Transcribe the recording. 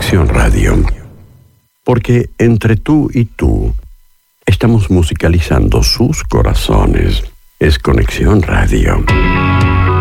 Conexión Radio. Porque entre tú y tú estamos musicalizando sus corazones. Es Conexión Radio.